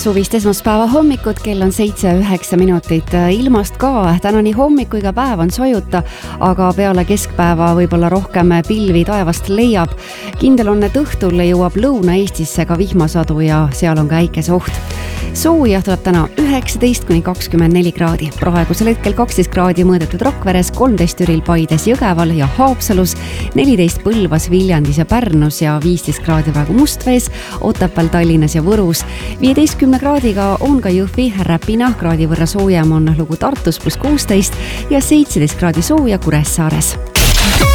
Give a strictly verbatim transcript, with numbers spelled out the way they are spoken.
Suvist esmaspäeva hommikud, kell on seitse üheksa minutit. Ilmast ka, täna nii hommik kui ka päev on sojuta, aga peale keskpäeva võib-olla rohkem pilvi taevast leiab. Kindel on, et õhtul jõuab Lõuna-Eestisse ka vihmasadu ja seal on ka äikese oht. Sooja tuleb täna üheksateist kuni kakskümmend neli kraadi. Praegusel hetkel kaksteist kraadi mõõdetud Rakveres, kolmteist Türil, Paides, Jõgeval ja Haapsalus, neliteist Põlvas, Viljandis ja Pärnus ja viisteist kraadi praegu Mustvees, Otepääl, Tallinnas ja Võrus. viieteistkümne kraadiga on ka Jõhvi, Räpina, kraadi võrra soojem on lugu Tartus pluss kuusteist ja seitseteist kraadi sooja Kuressaares.